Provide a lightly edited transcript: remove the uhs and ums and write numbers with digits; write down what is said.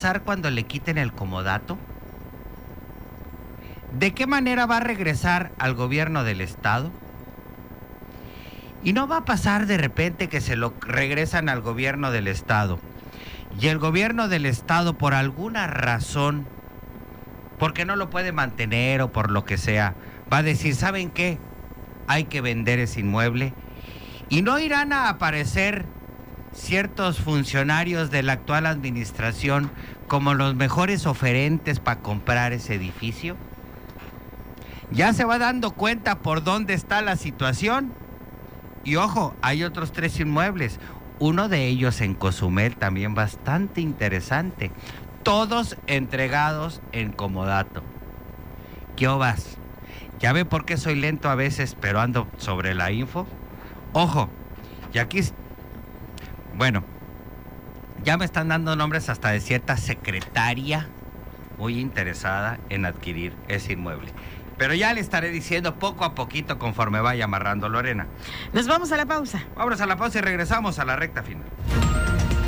pasar cuando le quiten el comodato? ¿De qué manera va a regresar al gobierno del estado? Y no va a pasar de repente que se lo regresan al gobierno del estado y el gobierno del estado por alguna razón, porque no lo puede mantener o por lo que sea, va a decir, ¿saben qué? Hay que vender ese inmueble. Y no irán a aparecer ciertos funcionarios de la actual administración como los mejores oferentes para comprar ese edificio. Ya se va dando cuenta por dónde está la situación. Y ojo, hay otros 3 inmuebles. Uno de ellos en Cozumel, también bastante interesante. Todos entregados en comodato. ¿Qué obas? ¿Ya ve por qué soy lento a veces, pero ando sobre la info? Ojo, y aquí, bueno, ya me están dando nombres hasta de cierta secretaria muy interesada en adquirir ese inmueble. Pero ya le estaré diciendo poco a poquito conforme vaya amarrando Lorena. Nos vamos a la pausa. Vámonos a la pausa y regresamos a la recta final.